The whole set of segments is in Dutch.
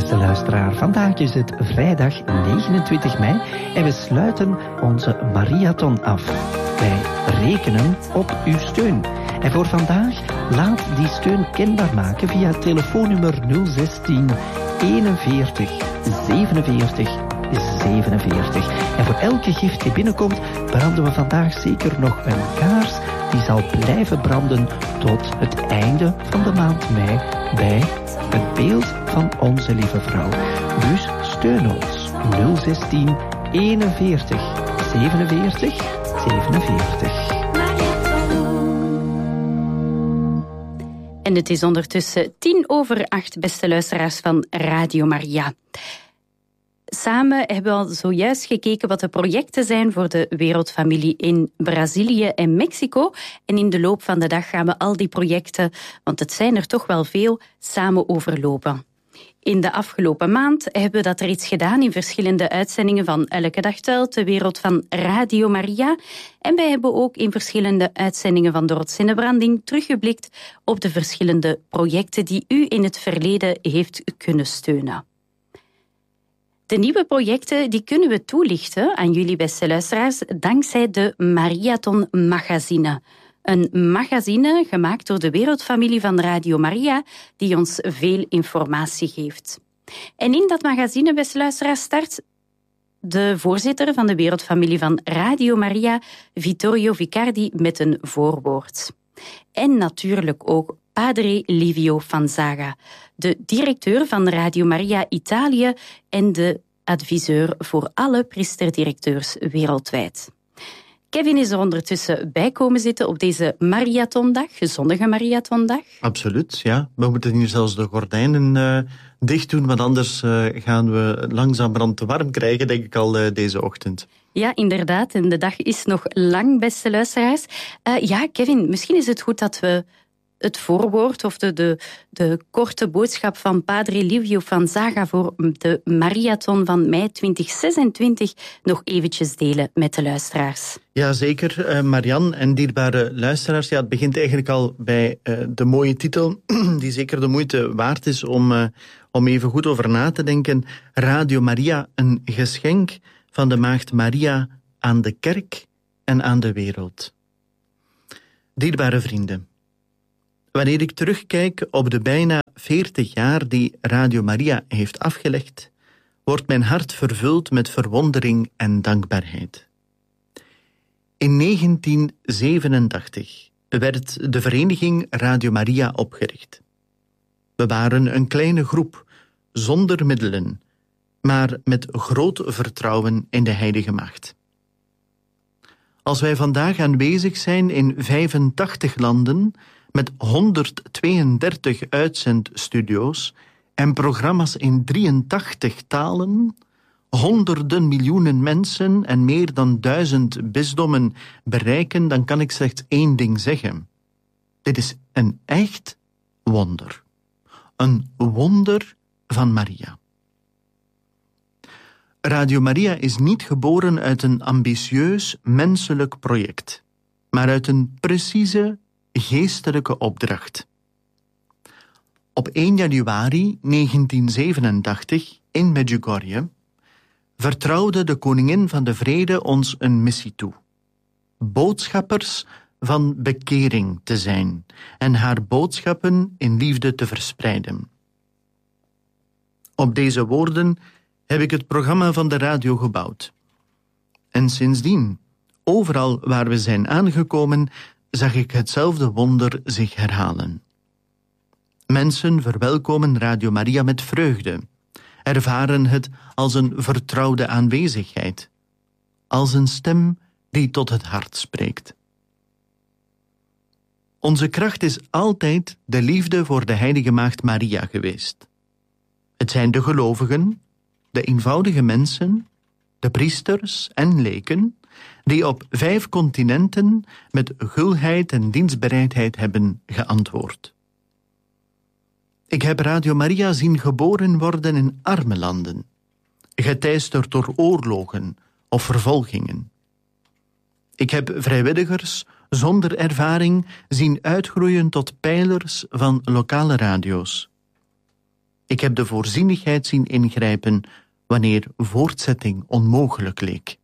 beste luisteraar. Vandaag is het vrijdag 29 mei en we sluiten onze marathon af. Wij rekenen op uw steun. En voor vandaag laat die steun kenbaar maken via het telefoonnummer 016 41 47 47. En voor elke gift die binnenkomt, branden we vandaag zeker nog een kaars die zal blijven branden tot het einde van de maand mei bij het beeld van Onze Lieve Vrouw. Dus steun ons 016 41 47 47. En het is ondertussen 7:50, beste luisteraars van Radio Maria. Samen hebben we al zojuist gekeken wat de projecten zijn voor de wereldfamilie in Brazilië en Mexico. En in de loop van de dag gaan we al die projecten, want het zijn er toch wel veel, samen overlopen. In de afgelopen maand hebben we dat reeds gedaan in verschillende uitzendingen van Elke Dag Telt, de wereld van Radio Maria. En wij hebben ook in verschillende uitzendingen van de Rots in de Branding teruggeblikt op de verschillende projecten die u in het verleden heeft kunnen steunen. De nieuwe projecten die kunnen we toelichten aan jullie beste luisteraars dankzij de Mariathon Magazine. Een magazine gemaakt door de wereldfamilie van Radio Maria die ons veel informatie geeft. En in dat magazine, beste luisteraars, start de voorzitter van de wereldfamilie van Radio Maria, Vittorio Vicardi, met een voorwoord. En natuurlijk ook Padre Livio Fanzaga, de directeur van Radio Maria Italië en de adviseur voor alle priesterdirecteurs wereldwijd. Kevin is er ondertussen bij komen zitten op deze marathondag, gezondige marathondag. Absoluut, ja. We moeten hier zelfs de gordijnen dicht doen, want anders gaan we langzamerhand te warm krijgen, denk ik al deze ochtend. Ja, inderdaad. En de dag is nog lang, beste luisteraars. Ja, Kevin, misschien is het goed dat we het voorwoord of de korte boodschap van Padre Livio Fanzaga voor de marathon van mei 2026 nog eventjes delen met de luisteraars. Ja, zeker, Marianne en dierbare luisteraars. Ja, het begint eigenlijk al bij de mooie titel, die zeker de moeite waard is om even goed over na te denken. Radio Maria, een geschenk van de Maagd Maria aan de kerk en aan de wereld. Dierbare vrienden, wanneer ik terugkijk op de bijna 40 jaar die Radio Maria heeft afgelegd, wordt mijn hart vervuld met verwondering en dankbaarheid. In 1987 werd de vereniging Radio Maria opgericht. We waren een kleine groep, zonder middelen, maar met groot vertrouwen in de Heilige Maagd. Als wij vandaag aanwezig zijn in 85 landen, met 132 uitzendstudio's en programma's in 83 talen, honderden miljoenen mensen en meer dan 1000 bisdommen bereiken, dan kan ik slechts één ding zeggen. Dit is een echt wonder. Een wonder van Maria. Radio Maria is niet geboren uit een ambitieus menselijk project, maar uit een precieze geestelijke opdracht. Op 1 januari 1987 in Medjugorje vertrouwde de koningin van de vrede ons een missie toe. Boodschappers van bekering te zijn en haar boodschappen in liefde te verspreiden. Op deze woorden heb ik het programma van de radio gebouwd. En sindsdien, overal waar we zijn aangekomen, zag ik hetzelfde wonder zich herhalen. Mensen verwelkomen Radio Maria met vreugde, ervaren het als een vertrouwde aanwezigheid, als een stem die tot het hart spreekt. Onze kracht is altijd de liefde voor de Heilige Maagd Maria geweest. Het zijn de gelovigen, de eenvoudige mensen, de priesters en leken, die op 5 continenten met gulheid en dienstbereidheid hebben geantwoord. Ik heb Radio Maria zien geboren worden in arme landen, geteisterd door oorlogen of vervolgingen. Ik heb vrijwilligers zonder ervaring zien uitgroeien tot pijlers van lokale radio's. Ik heb de voorzienigheid zien ingrijpen wanneer voortzetting onmogelijk leek.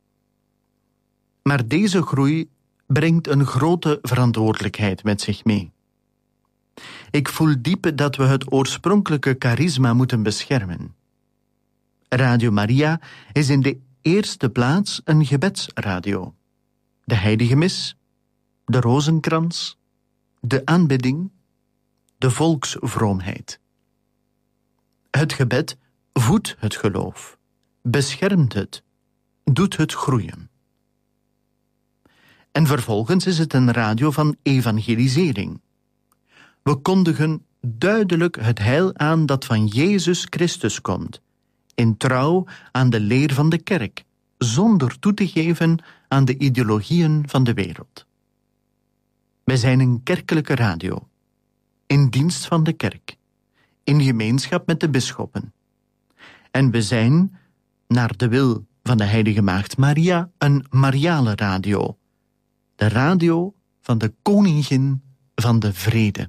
Maar deze groei brengt een grote verantwoordelijkheid met zich mee. Ik voel diep dat we het oorspronkelijke charisma moeten beschermen. Radio Maria is in de eerste plaats een gebedsradio. De heilige mis, de rozenkrans, de aanbidding, de volksvroomheid. Het gebed voedt het geloof, beschermt het, doet het groeien. En vervolgens is het een radio van evangelisering. We kondigen duidelijk het heil aan dat van Jezus Christus komt, in trouw aan de leer van de kerk, zonder toe te geven aan de ideologieën van de wereld. Wij zijn een kerkelijke radio, in dienst van de kerk, in gemeenschap met de bisschoppen. En we zijn, naar de wil van de heilige maagd Maria, een mariale radio, de radio van de koningin van de vrede.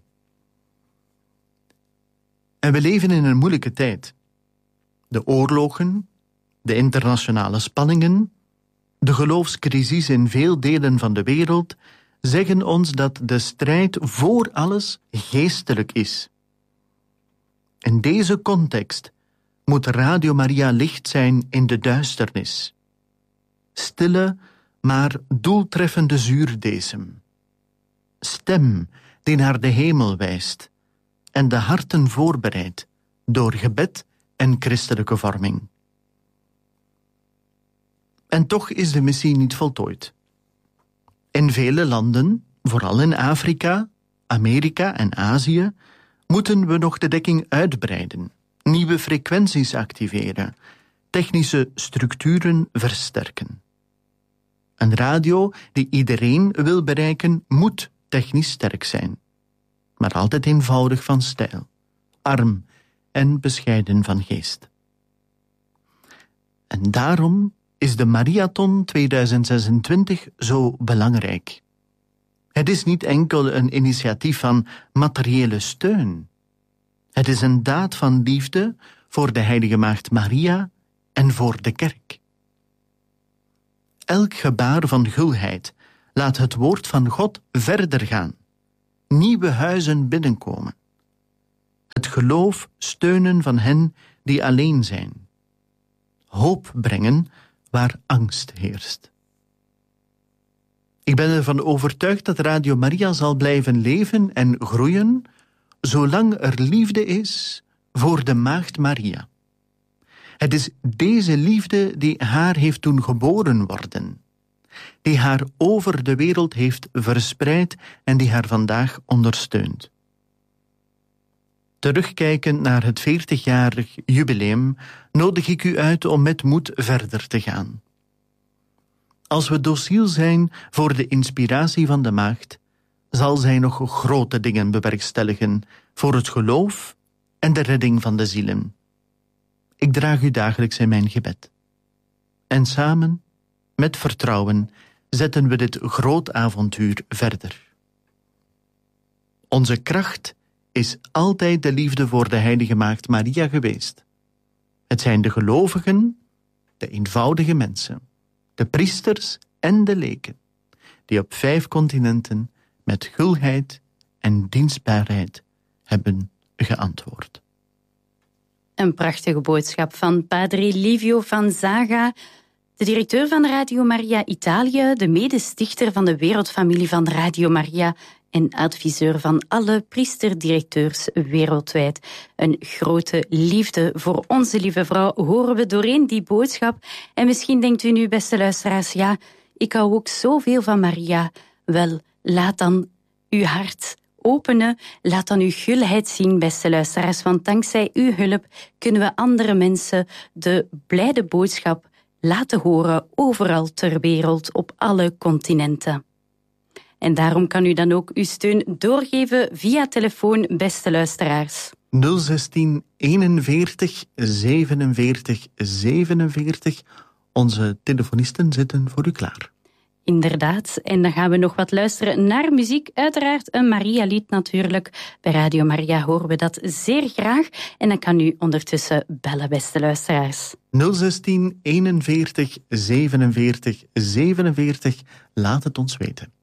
En we leven in een moeilijke tijd. De oorlogen, de internationale spanningen, de geloofscrisis in veel delen van de wereld zeggen ons dat de strijd voor alles geestelijk is. In deze context moet Radio Maria licht zijn in de duisternis. Stille, maar doeltreffende zuurdesem. Stem die naar de hemel wijst en de harten voorbereidt door gebed en christelijke vorming. En toch is de missie niet voltooid. In vele landen, vooral in Afrika, Amerika en Azië, moeten we nog de dekking uitbreiden, nieuwe frequenties activeren, technische structuren versterken. Een radio die iedereen wil bereiken, moet technisch sterk zijn, maar altijd eenvoudig van stijl, arm en bescheiden van geest. En daarom is de Mariathon 2026 zo belangrijk. Het is niet enkel een initiatief van materiële steun. Het is een daad van liefde voor de heilige maagd Maria en voor de kerk. Elk gebaar van gulheid laat het woord van God verder gaan, nieuwe huizen binnenkomen. Het geloof steunen van hen die alleen zijn. Hoop brengen waar angst heerst. Ik ben ervan overtuigd dat Radio Maria zal blijven leven en groeien, zolang er liefde is voor de maagd Maria. Het is deze liefde die haar heeft doen geboren worden, die haar over de wereld heeft verspreid en die haar vandaag ondersteunt. Terugkijkend naar het 40-jarig jubileum nodig ik u uit om met moed verder te gaan. Als we dociel zijn voor de inspiratie van de maagd, zal zij nog grote dingen bewerkstelligen voor het geloof en de redding van de zielen. Ik draag u dagelijks in mijn gebed. En samen, met vertrouwen, zetten we dit groot avontuur verder. Onze kracht is altijd de liefde voor de heilige maagd Maria geweest. Het zijn de gelovigen, de eenvoudige mensen, de priesters en de leken, die op 5 continenten met gulheid en dienstbaarheid hebben geantwoord. Een prachtige boodschap van Padre Livio van Zaga, de directeur van Radio Maria Italië, de medestichter van de wereldfamilie van Radio Maria en adviseur van alle priesterdirecteurs wereldwijd. Een grote liefde voor onze lieve vrouw horen we doorheen die boodschap. En misschien denkt u nu, beste luisteraars, ja, ik hou ook zoveel van Maria. Wel, laat dan uw hart openen, laat dan uw gulheid zien, beste luisteraars, want dankzij uw hulp kunnen we andere mensen de blijde boodschap laten horen overal ter wereld, op alle continenten. En daarom kan u dan ook uw steun doorgeven via telefoon, beste luisteraars. 016 41 47 47. Onze telefonisten zitten voor u klaar. Inderdaad. En dan gaan we nog wat luisteren naar muziek. Uiteraard een Maria-lied natuurlijk. Bij Radio Maria horen we dat zeer graag. En dan kan u ondertussen bellen, beste luisteraars. 016 41 47 47. Laat het ons weten.